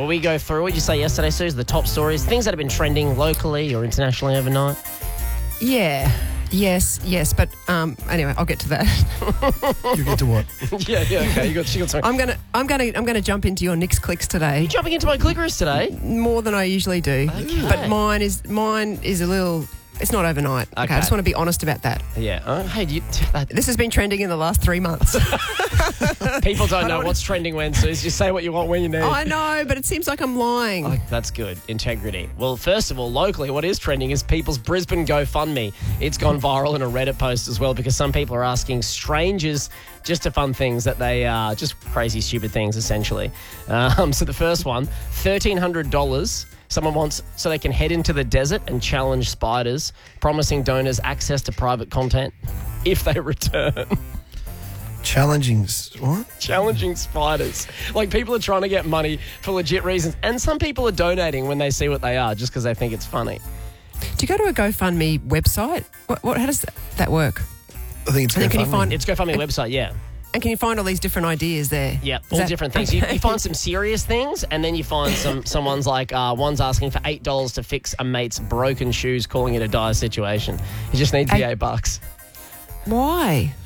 Well, we go through what you say yesterday, Suze, the top stories, things that have been trending locally or internationally overnight. Yeah. Yes. But anyway, I'll get to that. You get to what? yeah. Okay. She got something. I'm gonna jump into your Nick's Clicks today. You're jumping into my clickers today. More than I usually do. Okay. But mine is a little. It's not overnight. Okay. I just want to be honest about that. Yeah. Hey, This has been trending in the last 3 months. people don't know what's trending when, Suze. Just say what you want when you need. I know, but it seems like I'm lying. Oh, that's good. Integrity. Well, first of all, locally, what is trending is people's Brisbane GoFundMe. It's gone viral in a Reddit post as well because some people are asking strangers just to fund things that they just crazy, stupid things, essentially. So the first one, $1,300. Someone wants so they can head into the desert and challenge spiders, promising donors access to private content if they return. Challenging what? Challenging spiders. Like, people are trying to get money for legit reasons. And some people are donating when they see what they are just because they think it's funny. Do you go to a GoFundMe website? How does that work? I think it's GoFundMe. It's GoFundMe website, yeah. And can you find all these different ideas there? Yeah, all different things. You find some serious things, and then you find someone's like, one's asking for $8 to fix a mate's broken shoes, calling it a dire situation. He just needs the $8. Why?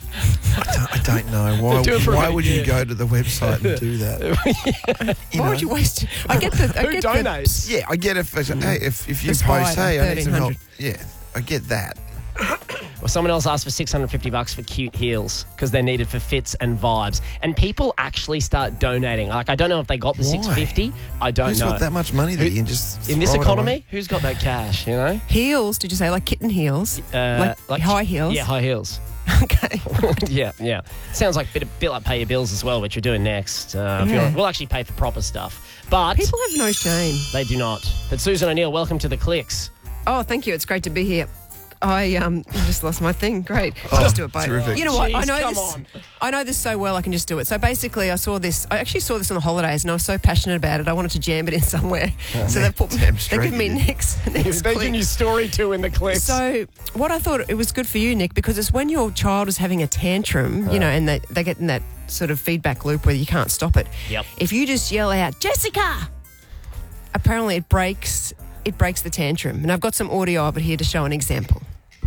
I don't know. Why would you go to the website and do that? Why would you waste? I get the. Who donates? Yeah, I get if you The post, spider, hey, I need some help. 1,300. Yeah, I get that. Well, someone else asked for $650 for cute heels because they're needed for fits and vibes. And people actually start donating. Like, I don't know if they got the $650. I don't Who's know. got that much money that you can just in this throw it economy, away? who's got that cash, you know? Heels? Did you say like kitten heels? Like high heels? Yeah, high heels. Okay. yeah. Sounds like a bit like pay your bills as well, which you're doing next. We'll actually pay for proper stuff. But People have no shame. they do not. But Susan O'Neill, welcome to the Clicks. Oh, thank you. It's great to be here. I just lost my thing. Great. I'll just do it by. terrific. You know what? Jeez, I know this so well. I can just do it. So basically, I actually saw this on the holidays, and I was so passionate about it. I wanted to jam it in somewhere. So they give me next They give click. you story 2 in the Clicks. So what I thought it was good for you, Nick, because it's when your child is having a tantrum, and they get in that sort of feedback loop where you can't stop it. Yep. If you just yell out, Jessica, apparently it breaks the tantrum. And I've got some audio of it here to show an example.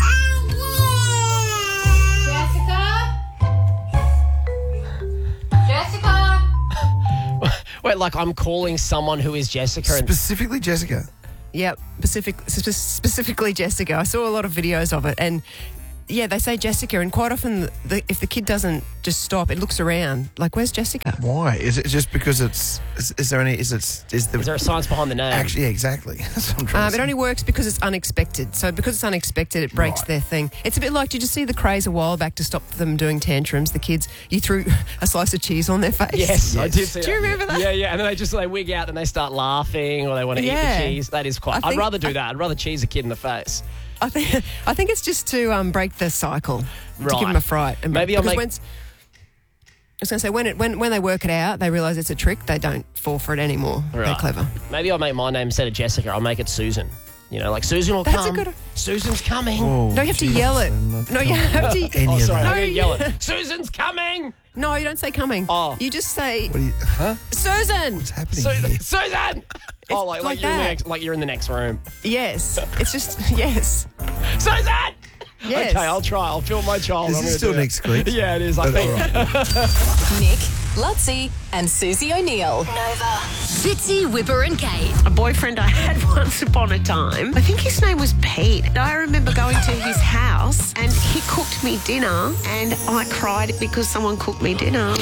Wait, like I'm calling someone who is Jessica. Specifically Jessica. Yep, specifically Jessica. I saw a lot of videos of it, and yeah, they say Jessica, and quite often if the kid doesn't just stop, it looks around like, where's Jessica? Why? Is it just because is there a science behind the name? Actually, yeah, exactly. That's what I'm trying to It say. only works because it's unexpected. So because it's unexpected, it breaks their thing. It's a bit like, did you see the craze a while back to stop them doing tantrums? The kids, you threw a slice of cheese on their face. Yes, I did see that. Do you remember that? Yeah, and then they wig out and they start laughing or they want to eat the cheese. That is quite. I'd rather do that. I'd rather cheese a kid in the face. I think it's just to break the cycle, to give them a fright. And Maybe I'll make. I was going to say, when they work it out, they realise it's a trick, they don't fall for it anymore. Right. They're clever. Maybe I'll make my name instead of Jessica. I'll make it Susan. You know, like Susan will That's come. a good. Susan's coming. Oh, No, you have to yell it. No, you have to. Any of Sorry, that. I'm going to yell it. Susan's coming. No, you don't say coming. Oh. You just say, What are you, Susan. what's happening here? Susan. Oh, like like you're in the that. next, like you're in the next room. Yes. It's just, yes. Susan. Yes. Okay, I'll try. I'll film my child. Is I'm this gonna still do that. Nick's Click? Yeah, it is. I think. Nick, Lutzi, and Susie O'Neill. Nova. Fitzy, Whipper, and Kate. A boyfriend I had once upon a time, I think his name was Pete. I remember going to his house and he cooked me dinner and I cried because someone cooked me dinner.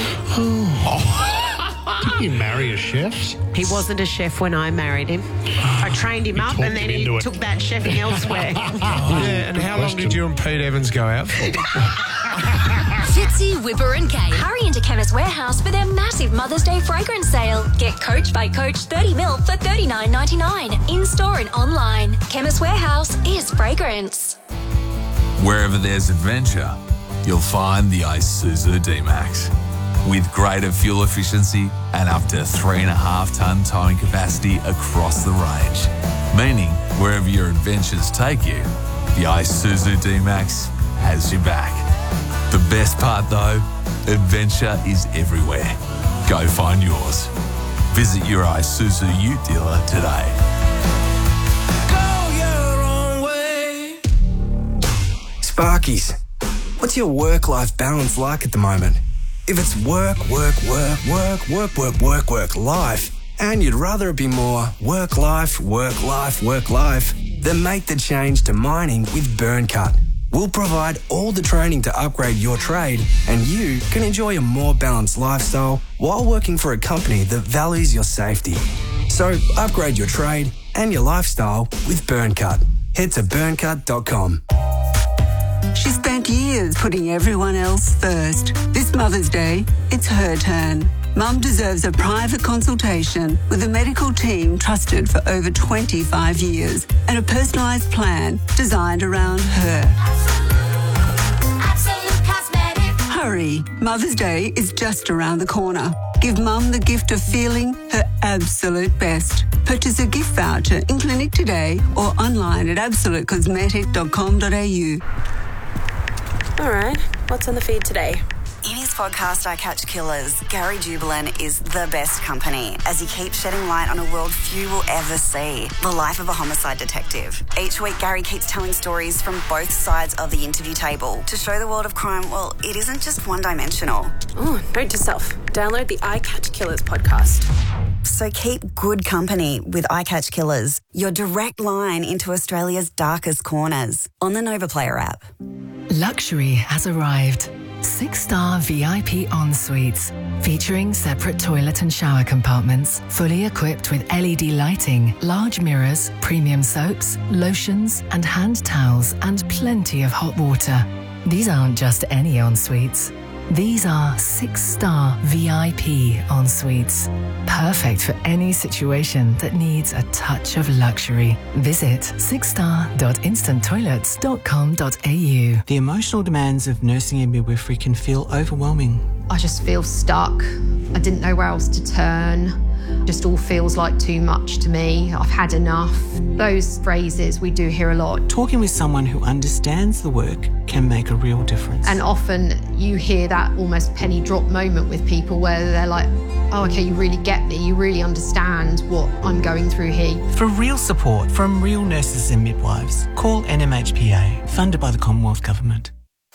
Did you marry a chef? He wasn't a chef when I married him. I trained him up talked and then him he into it. took that chefing elsewhere. Yeah, and how long did you and Pete Evans go out for? Fitzy, Whipper, and Kate. Hurry into Chemist Warehouse for their massive Mother's Day fragrance sale. Get Coach by Coach 30ml for $39.99. In-store and online. Chemist Warehouse is fragrance. Wherever there's adventure, you'll find the Isuzu D-Max. With greater fuel efficiency and up to 3.5 tonne towing capacity across the range. Meaning, wherever your adventures take you, the Isuzu D-Max has your back. The best part though, adventure is everywhere. Go find yours. Visit your Isuzu Ute dealer today. Sparkies, what's your work-life balance like at the moment? If it's work, life, and you'd rather it be more work, life, then make the change to mining with BurnCut. We'll provide all the training to upgrade your trade, and you can enjoy a more balanced lifestyle while working for a company that values your safety. So upgrade your trade and your lifestyle with BurnCut. Head to burncut.com. She spent years putting everyone else first. This Mother's Day, it's her turn. Mum deserves a private consultation with a medical team trusted for over 25 years and a personalised plan designed around her. Absolute Cosmetic. Hurry, Mother's Day is just around the corner. Give Mum the gift of feeling her absolute best. Purchase a gift voucher in clinic today or online at absolutecosmetic.com.au. All right, what's on the feed today? In his podcast, I Catch Killers, Gary Jubilant is the best company as he keeps shedding light on a world few will ever see, the life of a homicide detective. Each week, Gary keeps telling stories from both sides of the interview table to show the world of crime, well, it isn't just one-dimensional. Oh, note to self, download the I Catch Killers podcast. So keep good company with I Catch Killers, your direct line into Australia's darkest corners, on the Nova Player app. Luxury has arrived. 6-star VIP en-suites, featuring separate toilet and shower compartments, fully equipped with LED lighting, large mirrors, premium soaps, lotions, and hand towels, and plenty of hot water. These aren't just any en-suites. These are 6-star VIP en-suites. Perfect for any situation that needs a touch of luxury. Visit 6star.instanttoilets.com.au. The emotional demands of nursing and midwifery can feel overwhelming. I just feel stuck. I didn't know where else to turn. Just all feels like too much to me. I've had enough. Those phrases we do hear a lot. Talking with someone who understands the work can make a real difference. And often you hear that almost penny drop moment with people where they're like, oh, okay, you really get me. You really understand what I'm going through here. For real support from real nurses and midwives, call NMHPA, funded by the Commonwealth Government.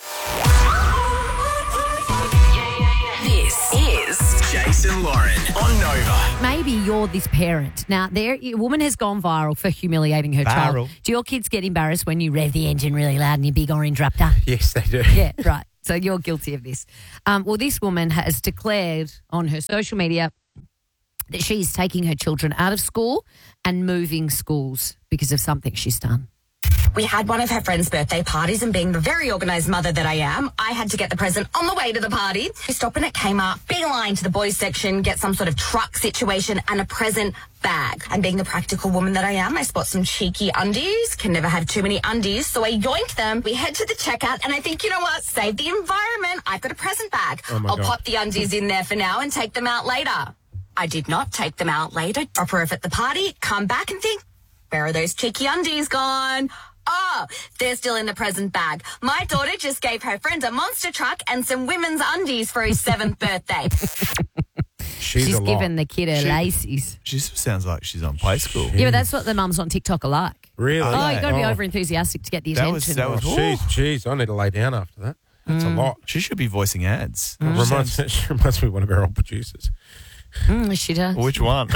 This is Jason Lauren on Nova. Maybe you're this parent. Now, a woman has gone viral for humiliating her child. Do your kids get embarrassed when you rev the engine really loud in your big orange Raptor? Yes, they do. Yeah, right. So you're guilty of this. Well, this woman has declared on her social media that she's taking her children out of school and moving schools because of something she's done. We had one of her friend's birthday parties, and being the very organised mother that I am, I had to get the present on the way to the party. We stop in at Kmart, big line to the boys section, get some sort of truck situation and a present bag. And being the practical woman that I am, I spot some cheeky undies. Can never have too many undies, so I yoink them. We head to the checkout, and I think, you know what? Save the environment. I've got a present bag. I'll pop the undies in there for now and take them out later. I did not take them out later. Drop her off at the party, come back and think, where are those cheeky undies gone? Oh, they're still in the present bag. My daughter just gave her friend a monster truck and some women's undies for his 7th birthday. She's given the kid her laces. She sounds like she's on play school. Yeah, but that's what the mums on TikTok are like. Really? Oh, you've got to be over enthusiastic to get the attention. Jeez, I need to lay down after that. That's a lot. She should be voicing ads. Reminds me of one of our old producers. She does. Which one?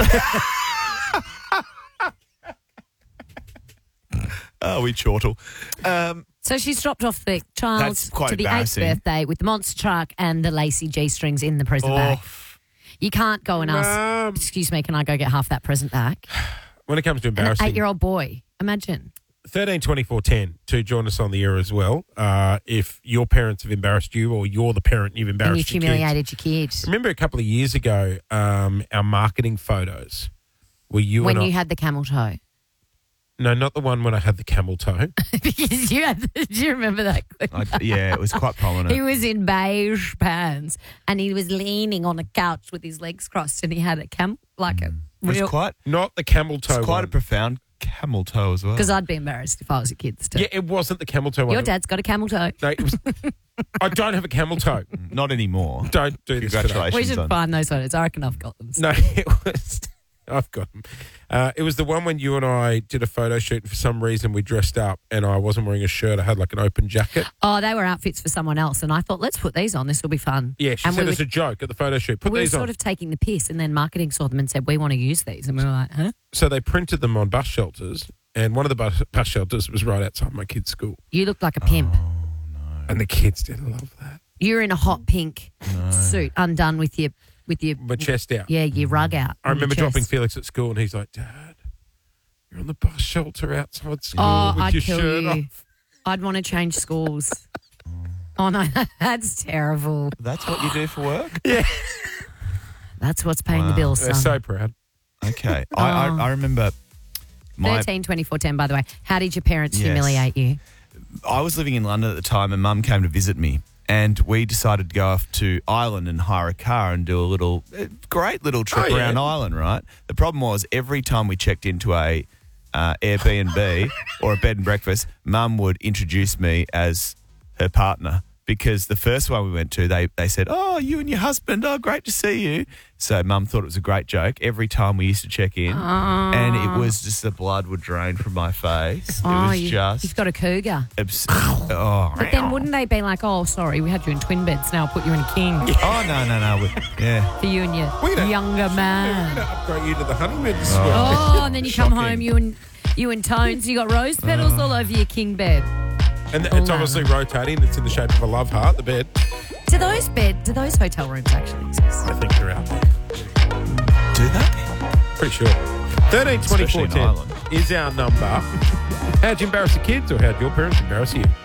Oh, we chortle. So she's dropped off the child to the 8th birthday with the monster truck and the lacy G-strings in the present bag. You can't go and ask, excuse me, can I go get half that present back? When it comes to embarrassing... An 8-year-old boy, imagine. 13 24 10 to join us on the air as well. If your parents have embarrassed you or you're the parent and you've embarrassed and you've humiliated your kids. Remember a couple of years ago, our marketing photos were you when and you had the camel toe. No, not the one when I had the camel toe. Because you had do you remember that? Yeah, it was quite prominent. He was in beige pants and he was leaning on a couch with his legs crossed and he had a not the camel toe. It's quite a profound camel toe as well. Because I'd be embarrassed if I was a kid still. Yeah, it wasn't the camel toe one. Your dad's got a camel toe. No, it was I don't have a camel toe. Not anymore. Don't do this today. Congratulations. We should on- find those photos. I reckon I've got them. No, I've got them. It was the one when you and I did a photo shoot and for some reason we dressed up and I wasn't wearing a shirt. I had like an open jacket. Oh, they were outfits for someone else, and I thought, let's put these on. This will be fun. Yeah, she said it's a joke at the photo shoot. Put we were these on. sort of taking the piss, and then marketing saw them and said, we want to use these. And we were like, huh? So they printed them on bus shelters, and one of the bus shelters was right outside my kid's school. You looked like a pimp. And the kids didn't love that. You're in a hot pink suit, undone with your My chest out. Yeah, your rug out. I remember dropping Felix at school and he's like, Dad, you're on the bus shelter outside school with I'd your kill shirt you. off. I'd want to change schools. Oh, no, that's terrible. That's what you do for work? Yeah. That's what's paying the bills, son. They're so proud. Okay. I remember 13, 24, 10, by the way. How did your parents Yes. humiliate you? I was living in London at the time and Mum came to visit me and we decided to go off to Ireland and hire a car and do a great little trip around Ireland, right? The problem was every time we checked into a Airbnb or a bed and breakfast, Mum would introduce me as her partner because the first one we went to, they said, oh, you and your husband, oh, great to see you. So Mum thought it was a great joke every time we used to check in and it was just the blood would drain from my face. You've got a cougar. But then wouldn't they be like, oh, sorry, we had you in twin beds, now I'll put you in a king. Oh, no. Yeah. For you and your younger man. We're going to upgrade you to the honeymoon suite. Oh, and then you come home, you and Tones, you got rose petals all over your king bed. And it's obviously rotating. It's in the shape of a love heart, the bed. Do those hotel rooms actually exist? I think they're out there. Do they? Pretty sure. 13 24 10 is our number. How'd you embarrass the kids or how'd your parents embarrass you?